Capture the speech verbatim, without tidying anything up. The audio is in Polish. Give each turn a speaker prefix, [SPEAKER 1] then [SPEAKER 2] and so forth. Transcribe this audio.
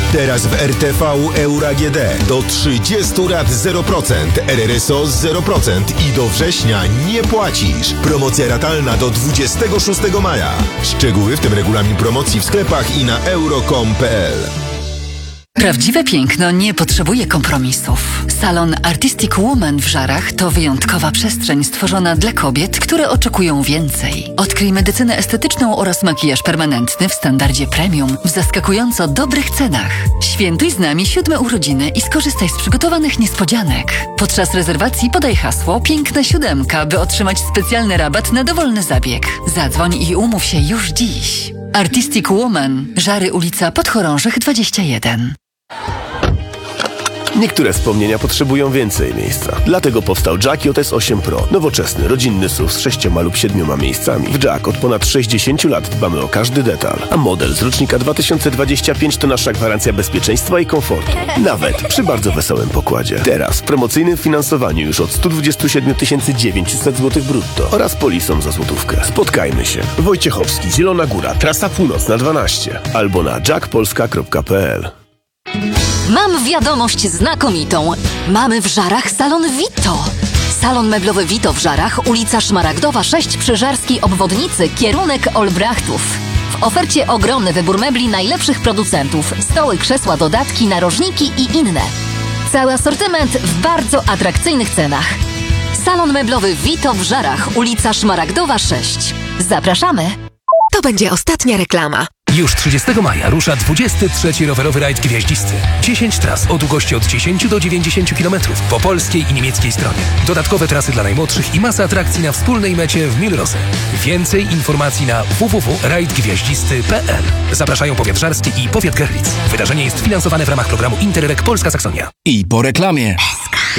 [SPEAKER 1] Teraz w R T V Euro A G D do trzydziestu rat zero procent, R R S O zero procent i do września nie płacisz. Promocja ratalna do dwudziestego szóstego maja. Szczegóły, w tym regulamin promocji w sklepach i na euro kropka com kropka p l.
[SPEAKER 2] Prawdziwe piękno nie potrzebuje kompromisów. Salon Artistic Woman w Żarach to wyjątkowa przestrzeń stworzona dla kobiet, które oczekują więcej. Odkryj medycynę estetyczną oraz makijaż permanentny w standardzie premium w zaskakująco dobrych cenach. Świętuj z nami siódme urodziny i skorzystaj z przygotowanych niespodzianek. Podczas rezerwacji podaj hasło Piękna Siódemka, by otrzymać specjalny rabat na dowolny zabieg. Zadzwoń i umów się już dziś. Artistic Woman, Żary, ulica Podchorążych dwadzieścia jeden.
[SPEAKER 3] Niektóre wspomnienia potrzebują więcej miejsca. Dlatego powstał Jack J S osiem Pro. Nowoczesny, rodzinny S U V z sześcioma lub siedmioma miejscami. W Jack od ponad sześćdziesięciu lat dbamy o każdy detal. A model z rocznika dwa tysiące dwudziestego piątego to nasza gwarancja bezpieczeństwa i komfortu. Nawet przy bardzo wesołym pokładzie. Teraz w promocyjnym finansowaniu już od sto dwadzieścia siedem tysięcy dziewięćset złotych brutto oraz polisą za złotówkę. Spotkajmy się. Wojciechowski, Zielona Góra, trasa północna dwanaście albo na jack polska kropka p l.
[SPEAKER 4] Mam wiadomość znakomitą. Mamy w Żarach salon Vito. Salon meblowy Vito w Żarach, ulica Szmaragdowa sześć przy Żarskiej Obwodnicy, kierunek Olbrachtów. W ofercie ogromny wybór mebli najlepszych producentów, stoły, krzesła, dodatki, narożniki i inne. Cały asortyment w bardzo atrakcyjnych cenach. Salon meblowy Vito w Żarach, ulica Szmaragdowa sześć. Zapraszamy.
[SPEAKER 5] To będzie ostatnia reklama.
[SPEAKER 6] Już trzydziestego maja rusza dwudziesty trzeci rowerowy rajd gwiaździsty. dziesięć tras o długości od dziesięciu do dziewięćdziesięciu kilometrów po polskiej i niemieckiej stronie. Dodatkowe trasy dla najmłodszych i masa atrakcji na wspólnej mecie w Milrose. Więcej informacji na w w w kropka rajd gwiaździsty kropka p l. Zapraszają powiat żarski i powiat Görlitz. Wydarzenie jest finansowane w ramach programu Interreg Polska Saksonia.
[SPEAKER 7] I po reklamie.